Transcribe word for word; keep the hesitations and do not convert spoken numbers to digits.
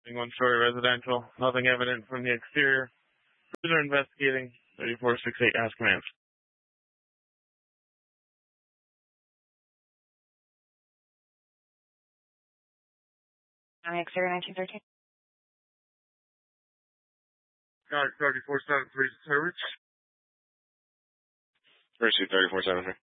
one-story residential. Nothing evident from the exterior. Further investigating. thirty-four sixty-eight as command. County Exterior nineteen thirteen. County thirty-four seven three service. Pursuit thirty-four seven three.